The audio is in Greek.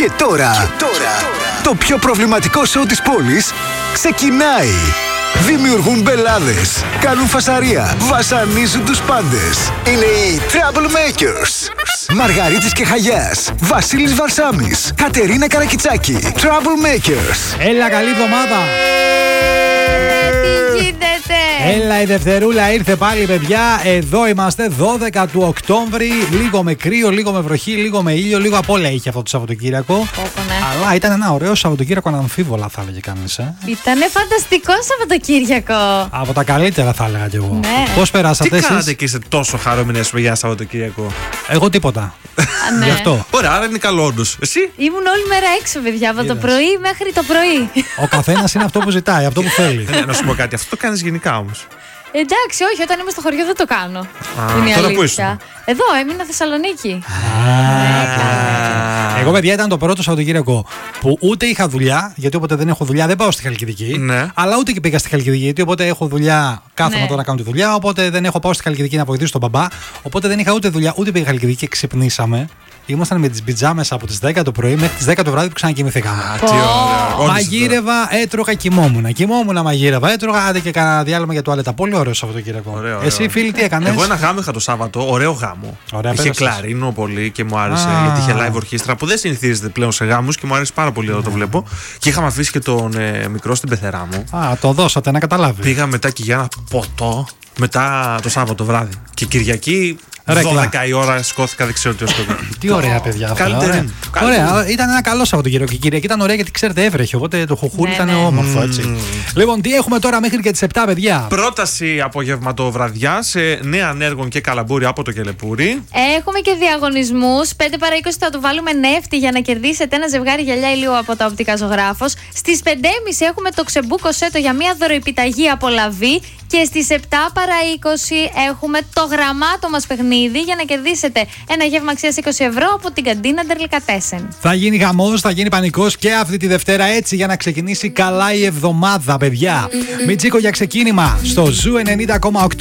Και τώρα, το πιο προβληματικό σοου της πόλης ξεκινάει. Δημιουργούν μπελάδες, κάνουν φασαρία, βασανίζουν τους πάντες. Είναι οι Troublemakers. Μαργαρίτης και Χαγιάς, Βασίλης Βαρσάμης, Κατερίνα Καρακιτσάκη. Troublemakers. Έλα, καλή εβδομάδα. Τι γίνεται? Έλα, η Δευτερούλα ήρθε πάλι, παιδιά. Εδώ είμαστε, 12 του Οκτώβρη. Λίγο με κρύο, λίγο με βροχή, λίγο με ήλιο, λίγο απ' όλα είχε αυτό το Σαββατοκύριακο. Ναι. Αλλά ήταν ένα ωραίο Σαββατοκύριακο, αναμφίβολα θα έλεγε κανείς. Ήτανε φανταστικό Σαββατοκύριακο. Από τα καλύτερα θα έλεγα κι εγώ. Ναι. Πώς περάσατε Τι εσείς? κάνατε και είστε τόσο χαρούμενοι για Σαββατοκύριακο? Εγώ τίποτα. Ναι. Γι' αυτό. Ωραία, άρα είναι καλό όντως. Εσύ? Ήμουν όλη μέρα έξω, παιδιά, από το Είδες. πρωί μέχρι το πρωί. Ο καθένας είναι αυτό που ζητάει, αυτό που θέλει. Να σου πω κάτι, αυτό το κάνεις γενικά όμως. Εντάξει, όχι, όταν είμαι στο χωριό δεν το κάνω. Είναι η τώρα πού αλήθεια. ήσουν? Εδώ, έμεινα Θεσσαλονίκη. Εγώ, παιδιά, ήταν το πρώτο Σαββατοκύριακο που ούτε είχα δουλειά, γιατί όποτε δεν έχω δουλειά δεν πάω στη Χαλκιδική. Ναι. Αλλά ούτε και πήγα στη Χαλκιδική, γιατί όποτε έχω δουλειά κάθομαι Ναι. τώρα να κάνω τη δουλειά. Οπότε δεν έχω πάω στη Χαλκιδική να βοηθήσω τον μπαμπά. Οπότε δεν είχα ούτε δουλειά ούτε πήγα Χαλκιδική και ξυπνήσαμε. Ήμασταν με τις πιτζάμες από τις 10 το πρωί μέχρι τις 10 το βράδυ που ξανακοιμηθήκαμε. Τι ωραία. Μαγείρευα, έτρωγα, κοιμόμουν, μαγείρευα, έτρωγα, άντε και κάνα διάλειμμα για τουάλετα. Πολύ ωραίο Σαββατοκύριακο. Ωραίο, ωραίο. Εσύ, φίλοι, τι έκανες? Εγώ ένα γάμο είχα το Σάββατο, ωραίο γάμο. Ωραία, είχε πέρασες. κλαρίνο πολύ και μου άρεσε, γιατί είχε live ορχήστρα που δεν συνηθίζεται πλέον σε γάμους και μου άρεσε πάρα πολύ όταν το βλέπω. Και είχαμε αφήσει και τον μικρό στην πεθερά μου. Α, το δώσατε να καταλάβει. Πήγα μετά και για ένα ποτό μετά το Σάββατο βράδυ. Και Κυριακή, Ρέκλα. 12 η ώρα, σκόθηκα, δεν ξέρω τι ως τότε. Τι ωραία, παιδιά. Αυτά. Καλύτερη Ωραία. μου. Καλύτερη Ωραία, ήταν ένα καλό Σαββατοκύριακο. Και η Κυριακή ήταν ωραία γιατί ξέρετε έβρεχε. Οπότε το χουχούρι Ναι, ήταν ναι. όμορφο, έτσι. Λοιπόν, τι έχουμε τώρα μέχρι και τις 7, παιδιά? Πρόταση απογευματοβραδιά σε νέα ανέργων και καλαμπούρι από το Κελεπούρι. Έχουμε και διαγωνισμούς. 5 παρά 20 θα του βάλουμε νεύτη για να κερδίσετε ένα ζευγάρι γυαλιά ηλίου από τα Οπτικά Ζωγράφος. Στις 5.30 έχουμε το ξεμπούκο σέτο για μια δωροεπιταγή από Λαβή. Και στις 7 παρά 20 έχουμε το γραμμάτο μας παιχνίδι για να κερδίσετε ένα γεύμα αξίας 20 ευρώ από την καντίνα Ντερλικατέσεν. Θα γίνει χαμός, θα γίνει πανικός και αυτή τη Δευτέρα, έτσι για να ξεκινήσει καλά η εβδομάδα, παιδιά. Μιτσίκο για ξεκίνημα στο Ζου 90,8.